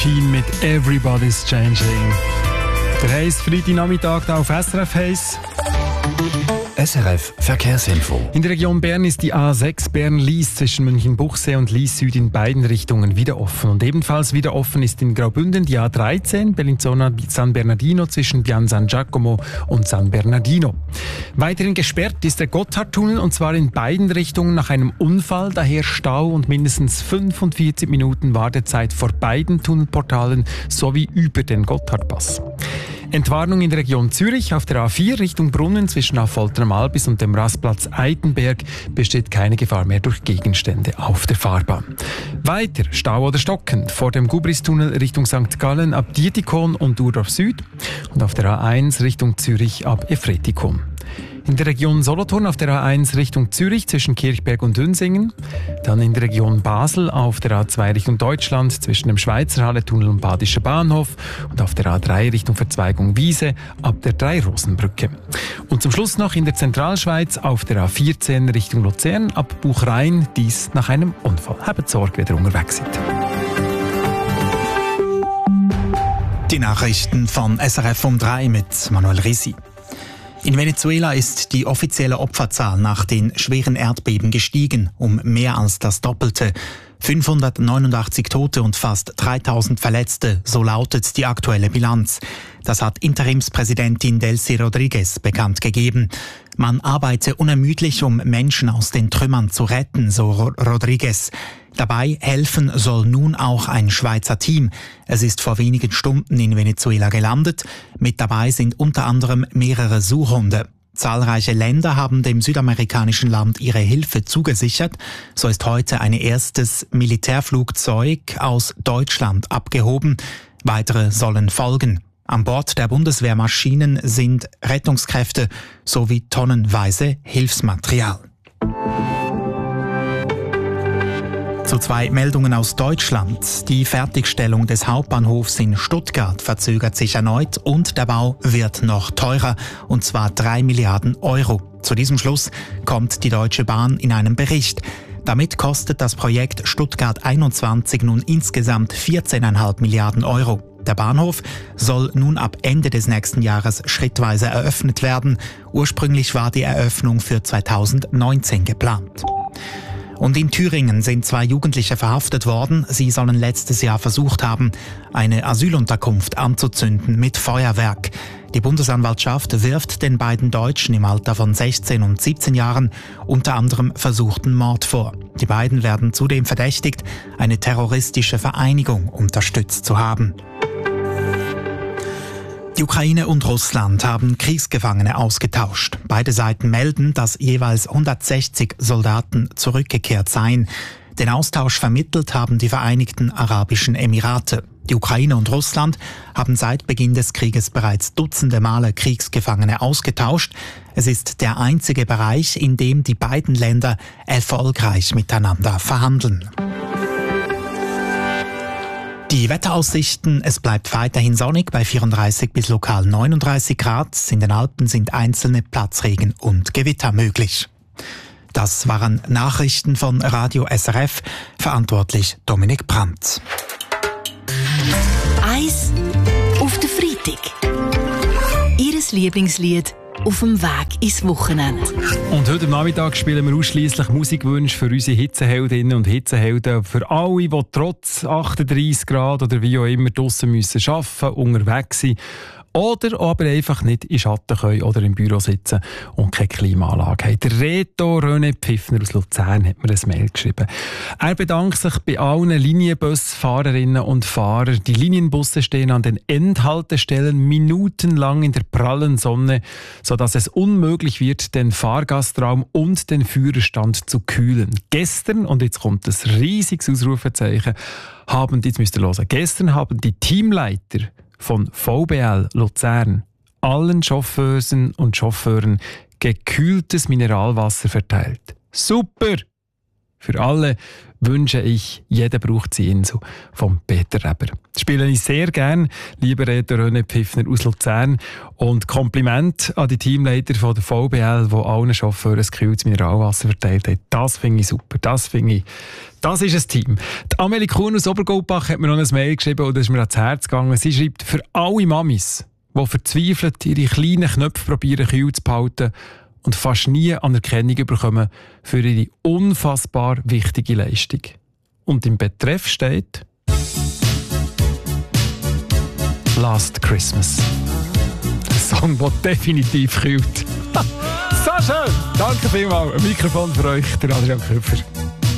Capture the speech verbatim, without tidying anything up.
Keen mit «Everybody's Changing». Der heisst Freitagnachmittag hier auf S R F Heiss. S R F Verkehrsinfo. In der Region Bern ist die A sechs Bern-Lies zwischen Münchenbuchsee und Lies Süd in beiden Richtungen wieder offen. Und ebenfalls wieder offen ist in Graubünden die A dreizehn Bellinzona-San Bernardino zwischen Pian San Giacomo und San Bernardino. Weiterhin gesperrt ist der Gotthardtunnel und zwar in beiden Richtungen nach einem Unfall. Daher Stau und mindestens fünfundvierzig Minuten Wartezeit vor beiden Tunnelportalen sowie über den Gotthardpass. Entwarnung in der Region Zürich auf der A vier Richtung Brunnen zwischen Affolter am Albis und dem Rastplatz Eitenberg besteht keine Gefahr mehr durch Gegenstände auf der Fahrbahn. Weiter Stau oder stockend vor dem Gubristunnel Richtung Sankt Gallen ab Dietikon und Urdorf Süd und auf der A eins Richtung Zürich ab Efretikon. In der Region Solothurn auf der A eins Richtung Zürich zwischen Kirchberg und Dünsingen. Dann in der Region Basel auf der A zwei Richtung Deutschland zwischen dem Schweizer Halletunnel und Badischer Bahnhof. Und auf der A drei Richtung Verzweigung Wiese ab der Drei-Rosen-Brücke. Und zum Schluss noch in der Zentralschweiz auf der A vierzehn Richtung Luzern ab Buchrein. Dies nach einem Unfall. Habt Sorge, wenn ihr unterwegs seid. Die Nachrichten von S R F um drei mit Manuel Risi. In Venezuela ist die offizielle Opferzahl nach den schweren Erdbeben gestiegen, um mehr als das Doppelte. fünfhundertneunundachtzig Tote und fast dreitausend Verletzte, so lautet die aktuelle Bilanz. Das hat Interimspräsidentin Delcy Rodriguez bekannt gegeben. Man arbeite unermüdlich, um Menschen aus den Trümmern zu retten, so Rodriguez. Dabei helfen soll nun auch ein Schweizer Team. Es ist vor wenigen Stunden in Venezuela gelandet. Mit dabei sind unter anderem mehrere Suchhunde. Zahlreiche Länder haben dem südamerikanischen Land ihre Hilfe zugesichert. So ist heute ein erstes Militärflugzeug aus Deutschland abgehoben. Weitere sollen folgen. An Bord der Bundeswehrmaschinen sind Rettungskräfte sowie tonnenweise Hilfsmaterial. Zu zwei Meldungen aus Deutschland. Die Fertigstellung des Hauptbahnhofs in Stuttgart verzögert sich erneut und der Bau wird noch teurer, und zwar drei Milliarden Euro. Zu diesem Schluss kommt die Deutsche Bahn in einem Bericht. Damit kostet das Projekt Stuttgart einundzwanzig nun insgesamt vierzehn Komma fünf Milliarden Euro. Der Bahnhof soll nun ab Ende des nächsten Jahres schrittweise eröffnet werden. Ursprünglich war die Eröffnung für zweitausendneunzehn geplant. Und in Thüringen sind zwei Jugendliche verhaftet worden. Sie sollen letztes Jahr versucht haben, eine Asylunterkunft anzuzünden mit Feuerwerk. Die Bundesanwaltschaft wirft den beiden Deutschen im Alter von sechzehn und siebzehn Jahren unter anderem versuchten Mord vor. Die beiden werden zudem verdächtigt, eine terroristische Vereinigung unterstützt zu haben. Die Ukraine und Russland haben Kriegsgefangene ausgetauscht. Beide Seiten melden, dass jeweils hundertsechzig Soldaten zurückgekehrt seien. Den Austausch vermittelt haben die Vereinigten Arabischen Emirate. Die Ukraine und Russland haben seit Beginn des Krieges bereits dutzende Male Kriegsgefangene ausgetauscht. Es ist der einzige Bereich, in dem die beiden Länder erfolgreich miteinander verhandeln. Die Wetteraussichten: Es bleibt weiterhin sonnig bei vierunddreißig bis lokal neununddreißig Grad. In den Alpen sind einzelne Platzregen und Gewitter möglich. Das waren Nachrichten von Radio S R F. Verantwortlich Dominik Brandt. Eis auf den Freitag. Ihres Lieblingslied auf dem Weg ins Wochenende. Und heute am Nachmittag spielen wir ausschliesslich Musikwünsche für unsere Hitzeheldinnen und Hitzehelden. Für alle, die trotz achtunddreißig Grad oder wie auch immer draussen müssen arbeiten, unterwegs sind. Oder aber einfach nicht in Schatten können oder im Büro sitzen und keine Klimaanlage haben. Der Reto René Pfiffner aus Luzern hat mir ein Mail geschrieben. Er bedankt sich bei allen Linienbusfahrerinnen und Fahrern. Die Linienbusse stehen an den Endhaltestellen minutenlang in der prallen Sonne, sodass es unmöglich wird, den Fahrgastraum und den Führerstand zu kühlen. Gestern, und jetzt kommt das riesiges Ausrufezeichen, haben, jetzt müsst ihr hören, gestern haben die Teamleiter von V B L Luzern allen Chauffeuren und Chauffeuren gekühltes Mineralwasser verteilt. Super! Für alle wünsche ich, jeder braucht die Insel von Peter Reber. Das spiele ich sehr gern, lieber Reto René Pfiffner aus Luzern. Und Kompliment an die Teamleiter von der V B L, die allen Chauffeuren ein kühles Mineralwasser verteilt haben. Das finde ich super, das finde ich. Das ist ein Team. Die Amelie Kuhn aus Obergoldbach hat mir noch ein Mail geschrieben und das ist mir ans Herz gegangen. Sie schreibt, für alle Mamis, die verzweifelt ihre kleinen Knöpfe probieren, kühl zu behalten und fast nie Anerkennung bekommen für ihre unfassbar wichtige Leistung. Und im Betreff steht Last Christmas. Ein Song, der definitiv kühlt. So schön! Danke vielmals. Ein Mikrofon für euch, der Adrian Köpfer.